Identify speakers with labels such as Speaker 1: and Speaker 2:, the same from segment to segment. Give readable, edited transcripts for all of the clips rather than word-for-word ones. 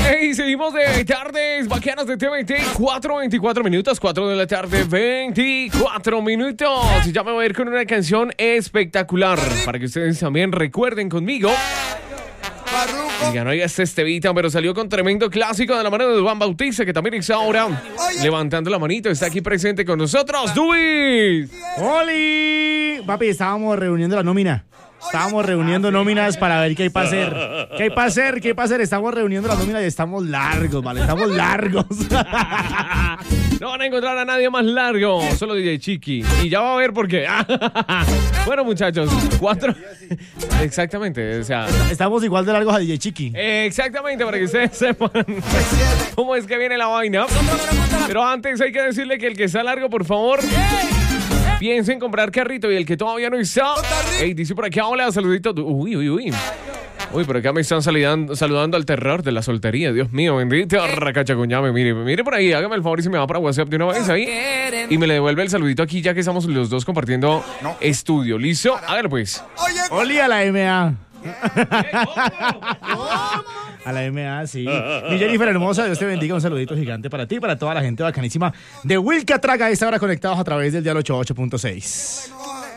Speaker 1: Hey, seguimos de tardes bacanas de TVT. 4:24 minutos, 4 de la tarde, 24 minutos. Ya me voy a ir con una canción espectacular para que ustedes también recuerden conmigo. Y ganó ya Estevita, pero salió con tremendo clásico de la mano de Juan Bautista, que también está ahora levantando la manito. Está aquí presente con nosotros, Luis.
Speaker 2: ¡Holi! Papi, estábamos reuniendo la nómina. Estábamos reuniendo nóminas para ver qué hay para hacer. ¿Qué hay para hacer? ¿Qué hay para hacer? Estamos reuniendo la nómina y estamos largos, ¿vale? Estamos largos.
Speaker 1: No van a encontrar a nadie más largo, solo DJ Chiqui. Y ya va a ver por qué. Bueno, muchachos, 4. Exactamente, o sea.
Speaker 2: Estamos igual de largos a DJ Chiqui.
Speaker 1: Exactamente, para que ustedes sepan cómo es que viene la vaina. Pero antes hay que decirle que el que está largo, por favor, piensa en comprar carrito, y el que todavía no está. Ey, dice por aquí, hola, saluditos. Uy, por acá me están saludando al terror de la soltería. Dios mío, bendito. Racachacuñame, mire por ahí, hágame el favor y se me va para WhatsApp de una vez ahí. Y me le devuelve el saludito aquí, ya que estamos los dos compartiendo estudio. ¿Listo? Hágalo pues.
Speaker 2: Oli a la MA. A la MA, sí. Mi Jennifer hermosa, Dios te bendiga. Un saludito gigante para ti y para toda la gente bacanísima de Wilka Traga. A esta hora conectados a través del dial 88.6.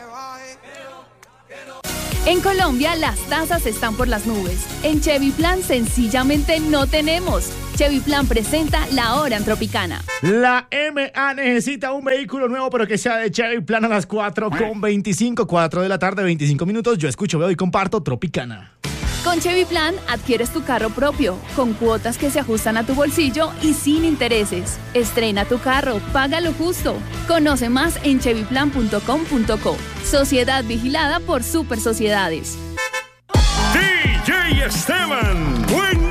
Speaker 3: En Colombia las tasas están por las nubes. En Chevy Plan sencillamente no tenemos. Chevy Plan presenta La Hora en Tropicana.
Speaker 2: La MA necesita un vehículo nuevo, pero que sea de Chevy Plan a las 4:25, 4 de la tarde, 25 minutos. Yo escucho, veo y comparto Tropicana.
Speaker 3: Con Chevy Plan adquieres tu carro propio, con cuotas que se ajustan a tu bolsillo y sin intereses. Estrena tu carro, págalo justo. Conoce más en chevyplan.com.co. Sociedad vigilada por Super Sociedades.
Speaker 4: DJ Esteban.